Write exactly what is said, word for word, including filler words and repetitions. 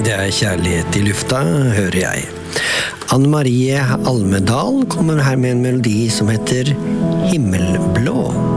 Det er kjærlighet i lufta, hører jeg. Anne Marie Almedal kommer her med en melodi som heter Himmelblå.